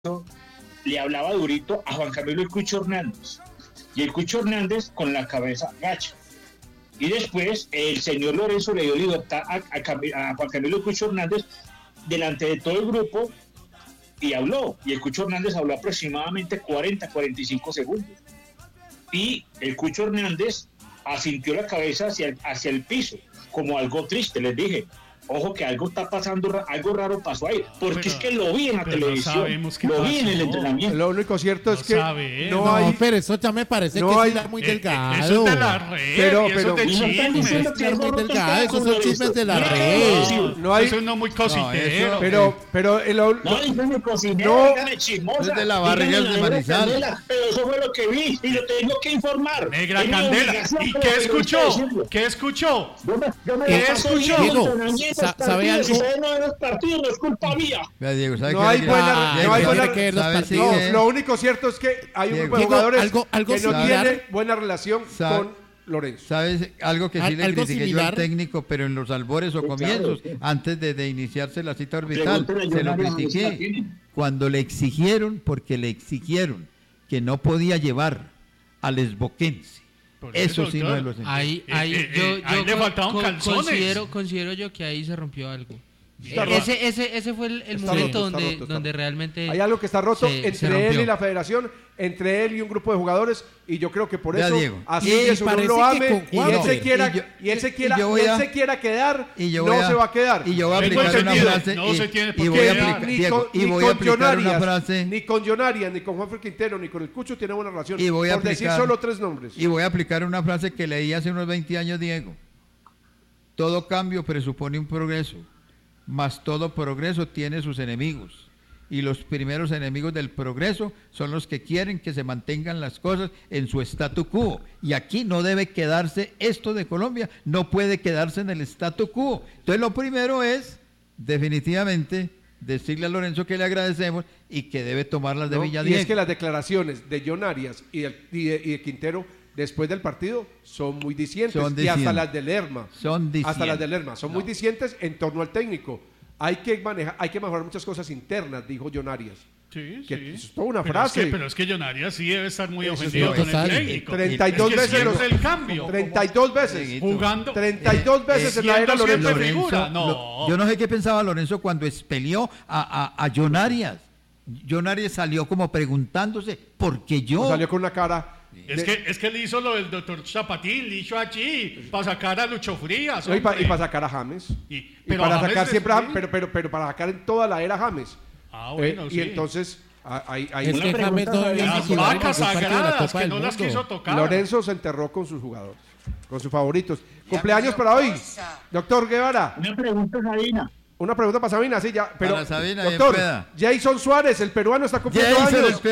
le hablaba durito a Juan Camilo el Cucho Hernández. Y el Cucho Hernández con la cabeza gacha. Y después el señor Lorenzo le dio libertad a Juan Camilo el Cucho Hernández delante de todo el grupo y habló. Y el Cucho Hernández habló aproximadamente 40-45 segundos. Y el Cucho Hernández asintió la cabeza hacia el piso, como algo triste. Les dije, ojo que algo está pasando, algo raro pasó ahí, porque pero, es que lo vi en la televisión, lo vi en el entrenamiento. Lo único cierto es que no hay, pero eso ya me parece que es muy delgado. Eso es de la red, pero eso es de chismes. Es muy delgado, esos son chismes de la red. No hay, eso es no muy cositero. Pero dígame cocinero, dígame chismosa. Es de la barriga de Manizales. Pero eso fue lo que vi y lo tengo que informar. Negra Candela. ¿Y qué escuchó? ¿Qué escuchó? ¿Qué escuchó? ¿Sabe algo? Si ustedes no ven los partidos, no es culpa mía. Diego, no hay buena. Lo único cierto es que hay un grupo de jugadores que no tiene buena relación con Lorenzo. ¿Sabes algo que sí le critiqué yo al técnico, pero en los albores o comienzos, antes de iniciarse la cita orbital, se lo critiqué cuando le exigieron, porque le exigieron que no podía llevar al Esboquense. Eso sí no es lo ahí le faltaban calzones. Considero yo que ahí se rompió algo. Ese fue el momento donde realmente hay algo que está roto entre él y la federación, entre él y un grupo de jugadores, y yo creo que por eso así que Zulú lo ame y él se quiera quedar, no se va a quedar. Y yo voy a aplicar una frase ni con Jonarias, ni con Juanfer Quintero, ni con el Cucho tiene buena relación, por decir solo 3 nombres. Y voy a aplicar una frase que leí hace unos 20 años, Diego. Todo cambio presupone un progreso, mas todo progreso tiene sus enemigos. Y los primeros enemigos del progreso son los que quieren que se mantengan las cosas en su statu quo. Y aquí no debe quedarse esto de Colombia, no puede quedarse en el statu quo. Entonces lo primero es, definitivamente, decirle a Lorenzo que le agradecemos y que debe tomar las de Villadiego. Y es que las declaraciones de Jonarias y de Quintero después del partido son muy dicientes. Y hasta las de Lerma. Son muy dicientes en torno al técnico. Hay que mejorar muchas cosas internas, dijo Jonarias. Sí. Es toda una frase. Pero es que Jonarias sí debe estar muy ofendido con el técnico. 32 veces el cambio. 32 veces. Jugando. 32 veces en la era Lorenzo. Yo no sé qué pensaba Lorenzo cuando expelió a Jonarias. Jonarias salió como preguntándose, ¿por qué yo? Salió con una cara... Es que le hizo lo del doctor Chapatín, le hizo allí para sacar a Lucho Frías. Y para sacar a James. Pero para sacar siempre pero para sacar en toda la era James. Bueno, y entonces hay es que James las vacas sagradas que no las quiso tocar. Lorenzo se enterró con sus jugadores, con sus favoritos. Cumpleaños para hoy, doctor Guevara. Una pregunta, Sabina. Una pregunta para Sabina, sí, ya. Pero, para Sabina, doctor, Jason Suárez, el peruano, está cumpliendo años.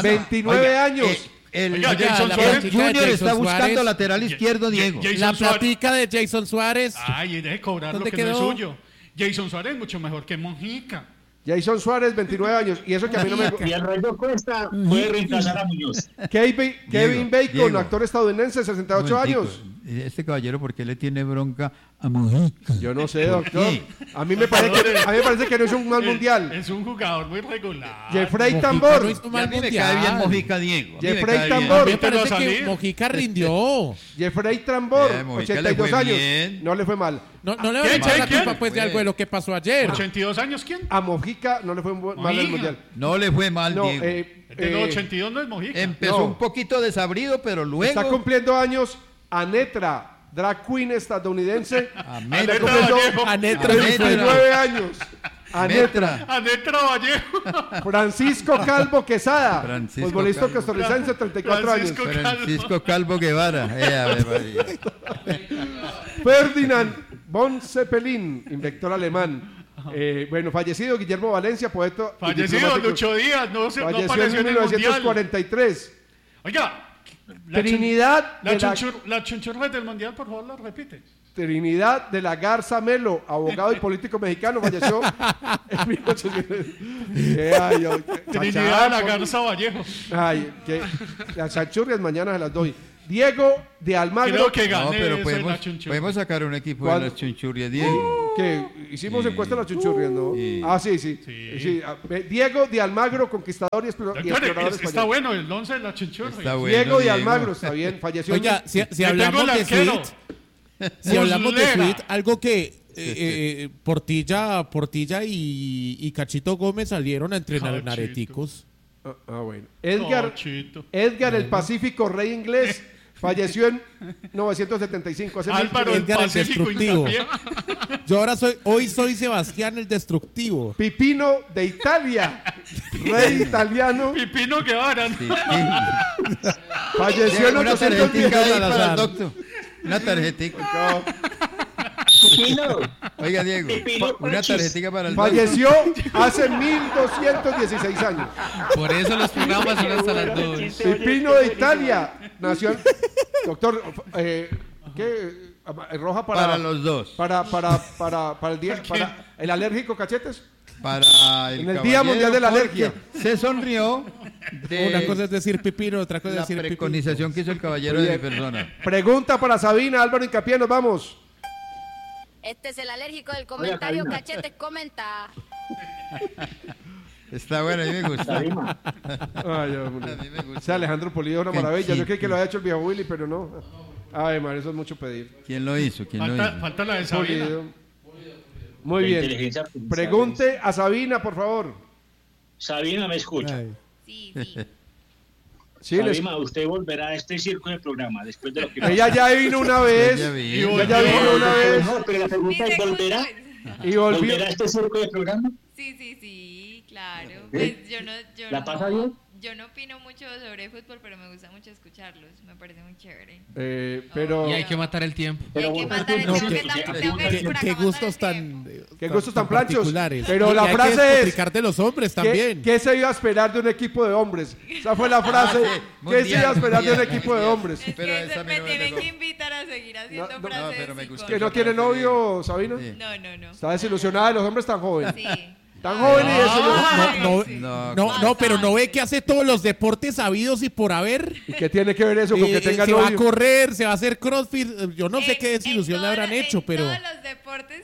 29 años. Jason Suárez Junior está buscando lateral izquierdo, Diego. La platica de Jason Suárez. Ay, deje cobrar lo que quedó? No es suyo. Jason Suárez es mucho mejor que Mojica. Jason Suárez, 29 años. Y eso que a mí no me... Y el Rayo Cuesta puede reemplazar a Muñoz. Kevin Bacon, actor estadounidense, 68 años. Este caballero, ¿por qué le tiene bronca a Mojica? Yo no sé, doctor. A mí me parece que no es un mal mundial. Es un jugador muy regular. Jeffrey Tambor. A mí me cae bien Mojica, Diego. Jeffrey Tambor. Me parece que Mojica rindió. Jeffrey Tambor, 82 años. No le fue mal. No le voy a echar la culpa pues de algo de lo que pasó ayer. 82 años, ¿quién? A Mojica no le fue mal en el mundial. No le fue mal, Diego. De los 82 no es Mojica. Empezó un poquito desabrido, pero luego... Está cumpliendo años Anetra, drag queen estadounidense. Anetra, 29 años. Anetra Vallejo. Francisco Calvo Quesada, futbolista costarricense, 34 años. Francisco Calvo Guevara. Ferdinand von Zeppelin, inventor alemán. Bueno, fallecido Guillermo Valencia, poeta. Fallecido Lucho Díaz, no falleció en 1943. Oiga, Trinidad. La chunchurra del mundial, por favor, la repite. Trinidad de la Garza Melo, abogado y político mexicano, falleció en 1800. Trinidad de la Garza Vallejo. Las chanchurrias mañana se las doy. Diego de Almagro. Creo que gané. No, pero podemos sacar un equipo de las chunchurrias, Diego. Que hicimos encuesta en las chunchurrias, ¿no? Sí. Diego de Almagro, conquistador y explorador español. Está bueno el 11 de la chunchurria. Diego de Almagro, está bien, falleció. Oiga, si hablamos de suite, algo que Portilla y Cachito Gómez salieron a entrenar en Areticos. Bueno. Edgar el Pacífico, rey inglés, falleció en 975. Álvaro el Destructivo. Hoy soy Sebastián el Destructivo. Pipino de Italia, rey italiano. Pipino Guevara. Falleció en 810. Una tarjetita. Oiga, Diego, una tarjetita para el falleció hace 1216 años. Por eso los programas son hasta las 2. Pipino de Italia. Nació doctor, ¿qué? Roja para los dos. Para el día, para el alérgico Cachetes. Para en el Día Mundial de la Alergia. Se sonrió. Una cosa es decir pipino, otra cosa es decir pipino. La preconización que hizo el caballero de mi persona. Pregunta para Sabina, Álvaro Hincapié, nos vamos. Este es el alérgico del comentario. Oiga, Cachetes comenta. Está bueno, a mí me gusta. A mí me gusta. O sea, Alejandro Polido es una maravilla. Yo creí que lo había hecho el viejo Willy, pero no. Ay, man, eso es mucho pedir. ¿Quién lo hizo? Falta la de Sabina. Muy bien. Pregunte a Sabina, por favor. Sabina, ¿me escucha? Ay. Sí. Sí, Sabina, usted volverá a este circo de programa después de lo que... Ella ya vino una vez. Ya vino una vez. No, pero la pregunta es, ¿volverá? Y volvió. ¿Volverá a este circo de programa? Sí, claro. Pues yo ¿La pasa bien? Yo no opino mucho sobre fútbol, pero me gusta mucho escucharlos. Me parece muy chévere. Y hay que matar el tiempo. Qué gustos tan planchos. Pero la frase es de los hombres también. ¿Qué se iba a esperar de un equipo de hombres? Esa fue la frase. ¿Qué se iba a esperar de un equipo de hombres? Es que me tienen que invitar a seguir haciendo frases. ¿Que no tiene novio, Sabina? No. Está desilusionada de los hombres tan jóvenes. Sí. Tan jóvenes y eso. No, pero no ve que hace todos los deportes sabidos y por haber. ¿Y qué tiene que ver eso con que tenga se novio? Va a correr, se va a hacer crossfit. Yo no sé qué desilusión le habrán hecho, pero. Todos los deportes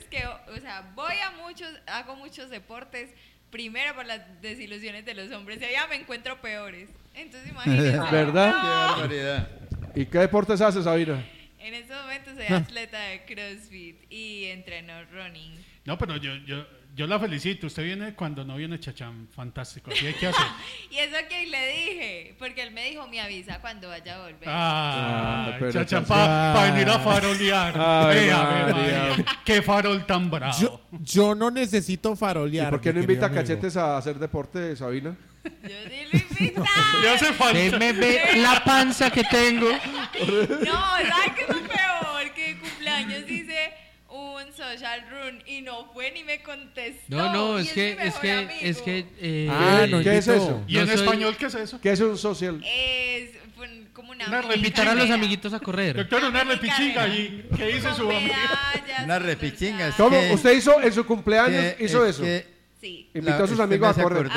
hago muchos deportes. Primero por las desilusiones de los hombres. Y allá me encuentro peores. Entonces imagínense. ¿Verdad? Qué barbaridad. ¿Y qué deportes hace, Sabina? En estos momentos soy atleta de CrossFit y entreno running. No, pero yo la felicito. Usted viene cuando no viene Chachán. Fantástico. Así hay que hacer. Y eso que le dije. Porque él me dijo, me avisa cuando vaya a volver. Chachán, para venir a farolear. Qué farol tan bravo. Yo no necesito farolear. ¿Y por qué no invita a Cachetes a hacer deporte, Sabina? Yo sí lo invito. Le hace falta. Se me ve la panza que tengo. No, ¿sabes qué es lo peor? Que de cumpleaños hice un social run y no fue ni me contestó. No, es que ¿qué es eso? ¿Y en español qué es eso? ¿Qué es un social? Es como una invitar a los amiguitos a correr. Doctor, una repichinga allí. ¿Qué dice su amigo? Una repichinga. ¿Cómo? ¿Usted hizo en su cumpleaños hizo eso? Sí. Invitó a sus amigos a correr.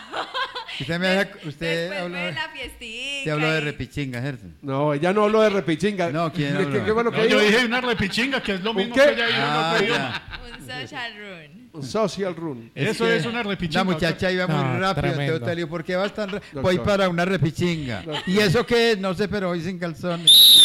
Usted habló de la fiestica. Te habló de repichinga, Gerson. No, ella no habló de repichinga. No, ¿quién habló? ¿Qué bueno que yo dije una repichinga, que es lo mismo que ella dijo en otro idioma. Un social run. Un social run. Eso es una repichinga. La muchacha iba muy rápido. Te digo, ¿por qué vas tan rápido? Voy para una repichinga. ¿Y eso qué? No sé, pero hoy sin calzones.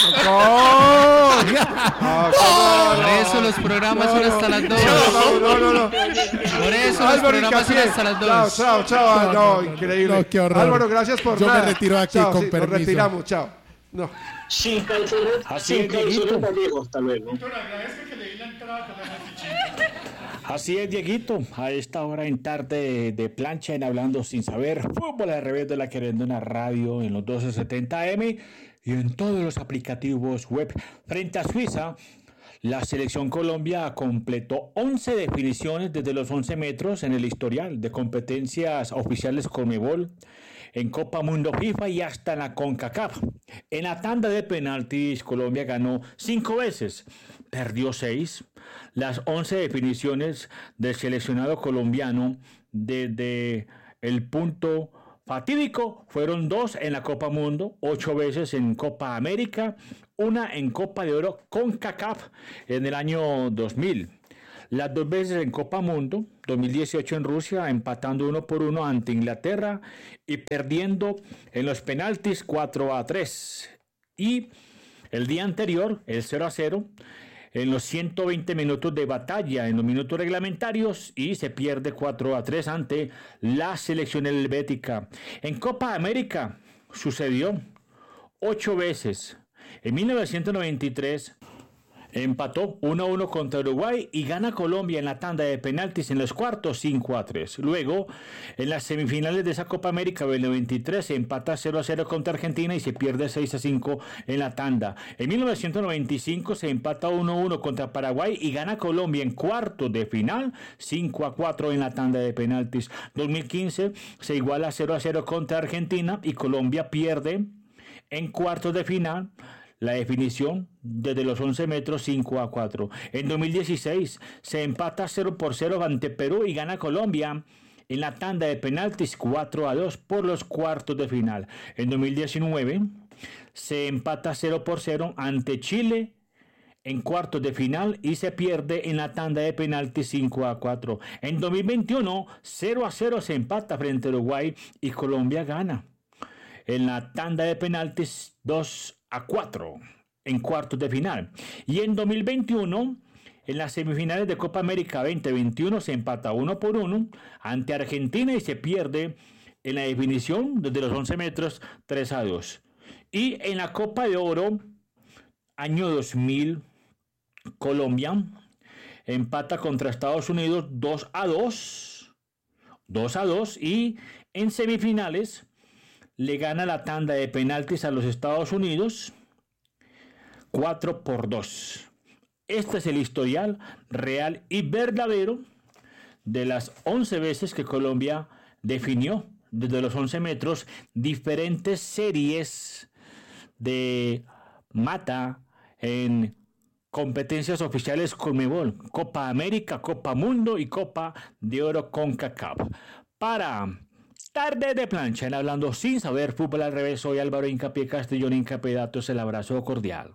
Por eso los programas son hasta las 2. No. Por eso los programas son hasta las 2. Chao. No, increíble. No, qué horror. Álvaro, gracias por Yo nada. me retiro aquí con permiso. Nos retiramos, chao. No. Sin calzones, hasta luego. Doctor, agradezco que le di la entrada con la repichinga. Así es, Dieguito, a esta hora en tarde de plancha en Hablando Sin Saber, fútbol al revés de la querendona radio en los 1270M y en todos los aplicativos web. Frente a Suiza, la selección Colombia completó 11 definiciones desde los 11 metros en el historial de competencias oficiales Conmebol, en Copa Mundo FIFA y hasta en la CONCACAF. En la tanda de penaltis, Colombia ganó 5 veces, perdió 6. Las 11 definiciones del seleccionado colombiano desde el punto fatídico fueron 2 en la Copa Mundo, 8 veces en Copa América, 1 en Copa de Oro CONCACAF en el año 2000. Las 2 veces en Copa Mundo, 2018 en Rusia, empatando 1-1 ante Inglaterra y perdiendo en los penaltis 4-3. Y el día anterior, el 0-0, en los 120 minutos de batalla, en los minutos reglamentarios, y se pierde 4-3 ante la selección helvética. En Copa América sucedió 8 veces. En 1993 empató 1-1 contra Uruguay y gana Colombia en la tanda de penaltis en los cuartos 5-3. Luego, en las semifinales de esa Copa América del 93 se empata 0-0 contra Argentina y se pierde 6-5 en la tanda. En 1995 se empata 1-1 contra Paraguay y gana Colombia en cuartos de final 5-4 en la tanda de penaltis. 2015 se iguala 0-0 contra Argentina y Colombia pierde en cuartos de final la definición desde los 11 metros 5-4. En 2016 se empata 0-0 ante Perú y gana Colombia en la tanda de penaltis 4-2 por los cuartos de final. En 2019 se empata 0-0 ante Chile en cuartos de final y se pierde en la tanda de penaltis 5-4. En 2021 0-0 se empata frente a Uruguay y Colombia gana en la tanda de penaltis 2-4 en cuartos de final. Y en 2021, en las semifinales de Copa América 2021, se empata 1-1 ante Argentina y se pierde en la definición desde los 11 metros 3-2. Y en la Copa de Oro, año 2000, Colombia empata contra Estados Unidos 2-2 y en semifinales le gana la tanda de penaltis a los Estados Unidos 4-2. Este es el historial real y verdadero de las 11 veces que Colombia definió desde los 11 metros diferentes series de mata en competencias oficiales Conmebol, Copa América, Copa Mundo y Copa de Oro CONCACAF. Para Tarde de Plancha, en Hablando Sin Saber, Fútbol al Revés, soy Álvaro Hincapié Castellón, Hincapié Datos, el abrazo cordial.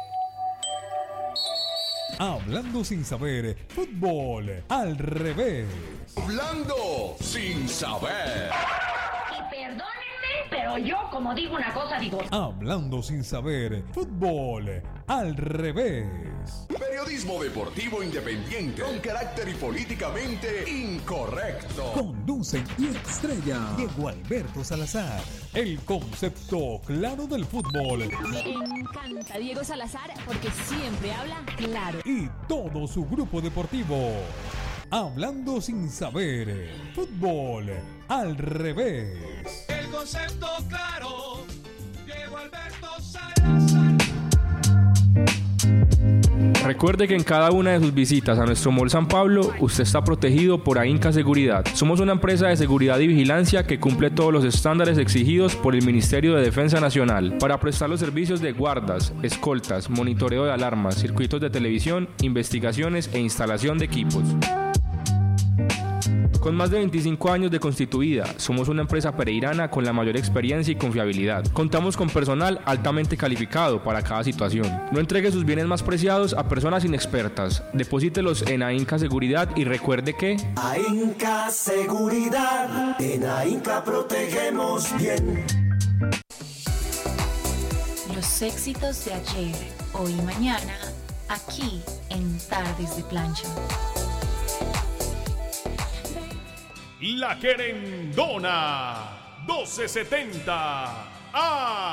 Hablando Sin Saber, Fútbol al Revés. Hablando Sin Saber. Y perdónenme, pero yo como digo una cosa, digo... Hablando Sin Saber, Fútbol al Revés. Periodismo deportivo independiente, con carácter y políticamente incorrecto. Conducen y estrella Diego Alberto Salazar. El concepto claro del fútbol. Me encanta Diego Salazar porque siempre habla claro. Y todo su grupo deportivo. Hablando Sin Saber, Fútbol al Revés. El concepto claro, Diego Alberto Salazar. Recuerde que en cada una de sus visitas a nuestro Mall San Pablo, usted está protegido por AINCA Seguridad. Somos una empresa de seguridad y vigilancia que cumple todos los estándares exigidos por el Ministerio de Defensa Nacional para prestar los servicios de guardas, escoltas, monitoreo de alarmas, circuitos de televisión, investigaciones e instalación de equipos. Con más de 25 años de constituida, somos una empresa pereirana con la mayor experiencia y confiabilidad. Contamos con personal altamente calificado para cada situación. No entregue sus bienes más preciados a personas inexpertas. Deposítelos en AINCA Seguridad y recuerde que... AINCA Seguridad, en AINCA protegemos bien. Los éxitos de ayer, hoy y mañana, aquí en Tardes de Plancha. La Querendona 1270